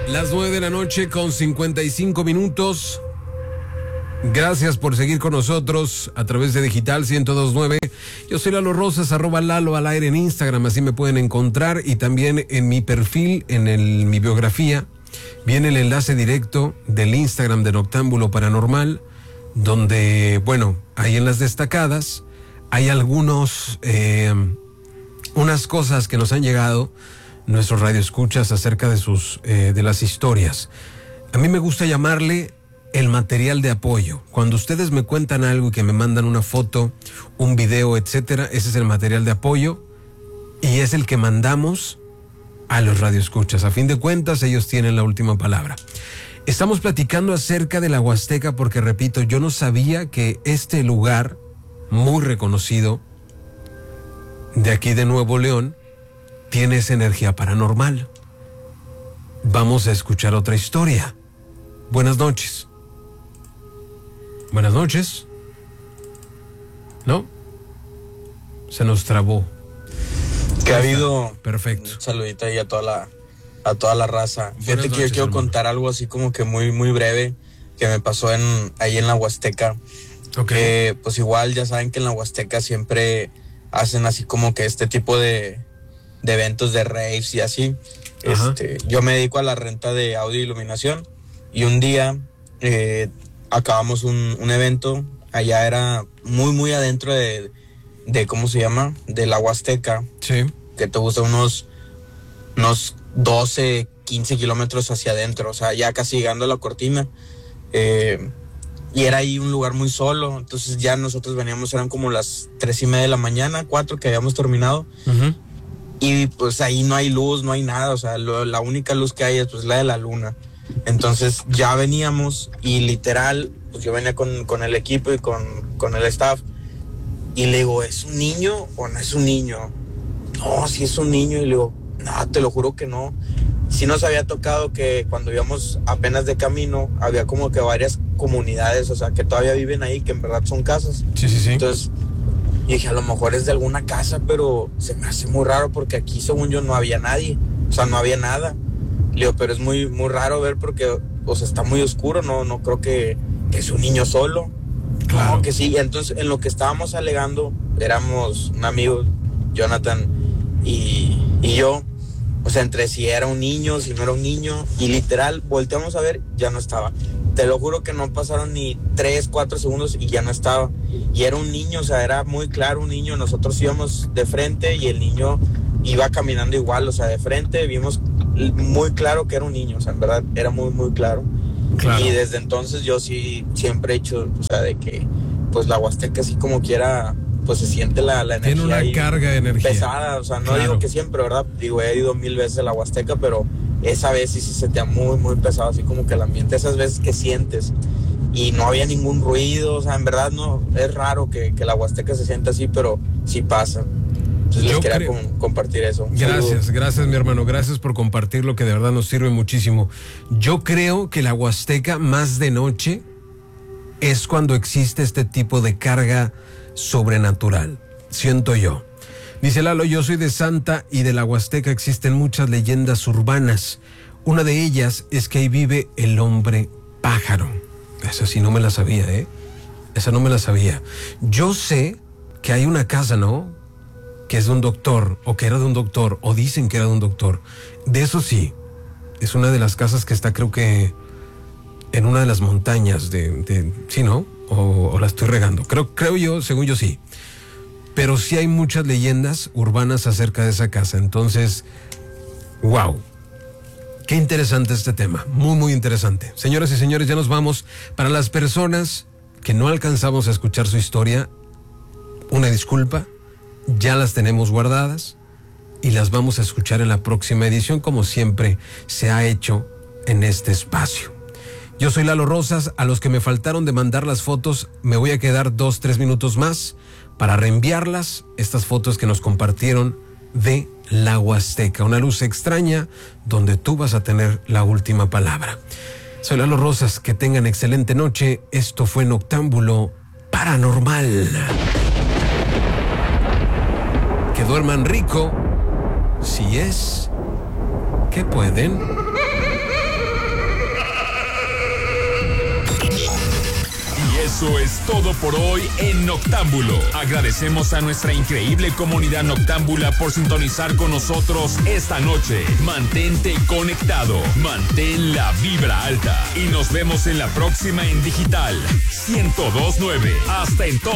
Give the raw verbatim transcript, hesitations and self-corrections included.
Las nueve de la noche con cincuenta y cinco minutos. Gracias por seguir con nosotros a través de Digital ciento dos punto nueve. Yo soy Lalo Rosas, arroba Lalo al aire en Instagram, así me pueden encontrar. Y también en mi perfil, en el, mi biografía, viene el enlace directo del Instagram de Noctámbulo Paranormal, donde, bueno, ahí en las destacadas hay algunos, eh, unas cosas que nos han llegado nuestros radioescuchas acerca de sus, eh, de las historias. A mí me gusta llamarle el material de apoyo. Cuando ustedes me cuentan algo y que me mandan una foto, un video, etcétera, ese es el material de apoyo y es el que mandamos a los radioescuchas. A fin de cuentas, ellos tienen la última palabra. Estamos platicando acerca de la Huasteca porque, repito, yo no sabía que este lugar muy reconocido de aquí de Nuevo León tiene esa energía paranormal. Vamos a escuchar otra historia. Buenas noches. Buenas noches. ¿No? Se nos trabó. Que ha habido. Perfecto. Un saludito ahí a toda la, a toda la raza. Buenas Fíjate que noches, yo quiero hermano. contar algo así como que muy, muy breve que me pasó en, ahí en la Huasteca. Ok. Que pues igual ya saben que en la Huasteca siempre hacen así como que este tipo de, de eventos de raves y así. Ajá. Este, yo me dedico a la renta de audio e iluminación y un día eh, acabamos un, un evento. Allá era muy, muy adentro de, de, ¿cómo se llama? De la Huasteca. Sí. Que te gusta unos, unos doce, quince kilómetros hacia adentro, o sea, ya casi llegando a la cortina. Eh, y era ahí un lugar muy solo, entonces ya nosotros veníamos, eran como las tres y media de la mañana, cuatro que habíamos terminado. Uh-huh. Y pues ahí no hay luz, no hay nada, o sea, lo, la única luz que hay es pues la de la luna. Entonces ya veníamos y literal, pues yo venía con, con el equipo y con, con el staff y le digo, ¿es un niño o no es un niño? No, si es un niño. Y le digo, no, te lo juro que no. Sí nos había tocado que cuando íbamos apenas de camino, había como que varias comunidades, o sea, que todavía viven ahí, que en verdad son casas. Sí, sí, sí. Entonces, y dije, a lo mejor es de alguna casa, pero se me hace muy raro porque aquí, según yo, no había nadie. O sea, no había nada. Le digo, pero es muy, muy raro ver porque, o sea, está muy oscuro, no, no creo que, que es un niño solo. Claro. No, que sí. Entonces, en lo que estábamos alegando, éramos un amigo, Jonathan y, y yo, o sea, entre si era un niño, si no era un niño, y literal, volteamos a ver, ya no estaba. Te lo juro que no pasaron ni tres, cuatro segundos y ya no estaba. Y era un niño, o sea, era muy claro un niño. Nosotros íbamos de frente y el niño iba caminando igual, o sea, de frente vimos muy claro que era un niño, o sea, en verdad, era muy, muy claro. Claro. Y desde entonces yo sí siempre he hecho, o sea, de que, pues la Huasteca así como quiera, pues se siente la, la energía. Tiene una ahí carga de energía pesada, o sea, no Claro. digo que siempre, ¿verdad? Digo, he ido mil veces a la Huasteca, pero esa vez sí se sentía muy, muy pesado, así como que el ambiente, esas veces que sientes, y no había ningún ruido, o sea, en verdad no, es raro que, que la Huasteca se sienta así, pero sí pasa. Entonces Yo les quería creo... com- compartir eso. Un Gracias, saludo. gracias mi hermano, gracias por compartir lo que de verdad nos sirve muchísimo. Yo creo que la Huasteca más de noche es cuando existe este tipo de carga sobrenatural, siento yo. Dice Lalo, yo soy de Santa y de la Huasteca existen muchas leyendas urbanas. Una de ellas es que ahí vive el hombre pájaro. Esa sí no me la sabía, ¿eh? Esa no me la sabía. Yo sé que hay una casa, ¿no?, que es de un doctor, o que era de un doctor, o dicen que era de un doctor. De eso sí, es una de las casas que está, creo que, en una de las montañas de... de ¿sí, no? O, o la estoy regando. Creo, creo yo, según yo sí. Pero sí hay muchas leyendas urbanas acerca de esa casa. Entonces, wow. Qué interesante este tema. Muy, muy interesante. Señoras y señores, ya nos vamos. Para las personas que no alcanzamos a escuchar su historia, una disculpa. Ya las tenemos guardadas y las vamos a escuchar en la próxima edición, como siempre se ha hecho en este espacio. Yo soy Lalo Rosas. A los que me faltaron de mandar las fotos, me voy a quedar dos, tres minutos más para reenviarlas, estas fotos que nos compartieron de la Huasteca, una luz extraña donde tú vas a tener la última palabra. Soy Lalo Rosas, que tengan excelente noche. Esto fue Noctámbulo Paranormal. Que duerman rico, si es que pueden. Eso es todo por hoy en Noctámbulo. Agradecemos a nuestra increíble comunidad noctámbula por sintonizar con nosotros esta noche. Mantente conectado, mantén la vibra alta y nos vemos en la próxima en Digital ciento dos punto nueve. Hasta entonces.